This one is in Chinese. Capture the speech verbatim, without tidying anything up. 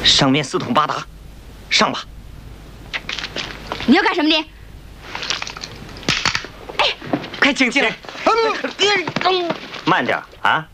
上面四通八达，上吧。 你要干什么你？哎， 快请进来。慢点啊！